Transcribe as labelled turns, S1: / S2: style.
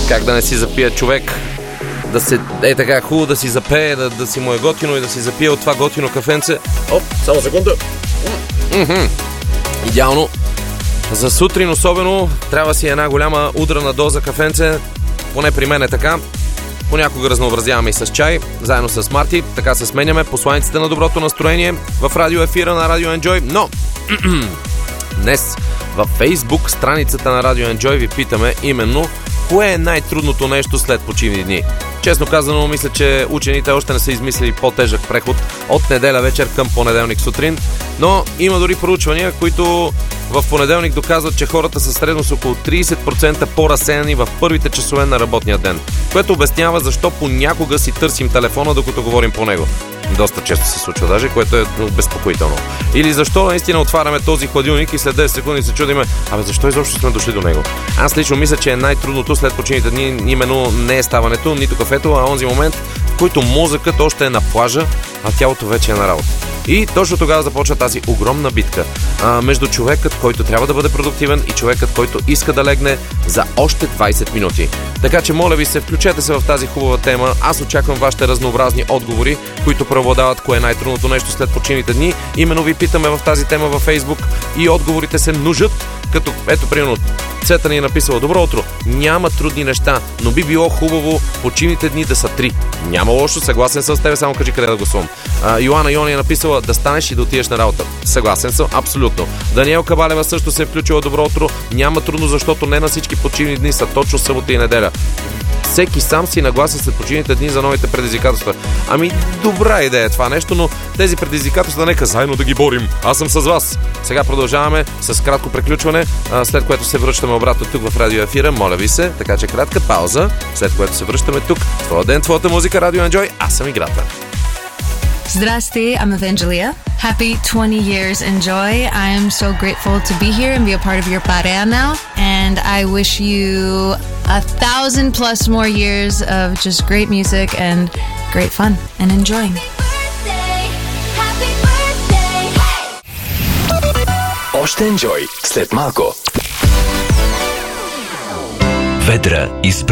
S1: Как да не си запие човек, да се така хубаво да си запее, да си му е готино и да си запие от това готино кафенце. Оп, само секунда. Идеално. За сутрин особено трябва си една голяма удрана доза кафенце. Поне при мен е така. Понякога разнообразяваме и с чай, заедно с Марти. Така се сменяме посланиците на доброто настроение в радио ефира на Радио Enjoy. Но днес във Facebook страницата на Радио Enjoy ви питаме именно кое е най-трудното нещо след почивни дни. Честно казано, мисля, че учените още не са измислили по-тежък преход от неделя вечер към понеделник сутрин, но има дори проучвания, които в понеделник доказват, че хората са средно с около 30% по-разсеяни в първите часове на работния ден, което обяснява защо понякога си търсим телефона, докато говорим по него. Доста често се случва даже, което е безпокоително. Или защо наистина отваряме този хладилник и след 10 секунди се чудиме, защо изобщо сме дошли до него? Аз лично мисля, че е най-трудното след почивните дни именно не е ставането, нито кафето, а онзи момент, в който мозъкът още е на плажа, а тялото вече е на работа. И точно тогава започва тази огромна битка между човекът, който трябва да бъде продуктивен, и човекът, който иска да легне за още 20 минути. Така че, моля ви се, включете се в тази хубава тема. Аз очаквам вашите разнообразни отговори, които преобладават кое е най-трудното нещо след почивните дни. Именно ви питаме в тази тема във Facebook и отговорите се множат, като ето примерно Цета ни е написала: добро утро, няма трудни неща, но би било хубаво почивните дни да са 3. Няма лошо, съгласен съм с тебе, само кажи къде да гласувам. Йоана Йони е написала: да станеш и да отидеш на работа. Съгласен съм, абсолютно. Даниел Кабалева също се е включила: добро утро, няма трудно, защото не на всички почивни дни са точно събота и неделя. Всеки сам си наглася след почивните дни за новите предизвикателства. Добра идея е това нещо, но тези предизвикателства нека заедно да ги борим. Аз съм с вас. Сега продължаваме с кратко приключване, след което се връщаме обратно тук в радио ефира. Моля ви се, така че кратка пауза, след което се връщаме тук. Твоя ден, твоята музика, Радио Enjoy. Аз съм играта.
S2: Zdrasti, I'm Evangelia. Happy 20 years, Enjoy. I am so grateful to be here and be a part of your Parea now. And I wish you 1,000 plus more years of just great music and great fun and enjoying.
S3: Happy birthday.
S4: Още Enjoy след малко. Ведра и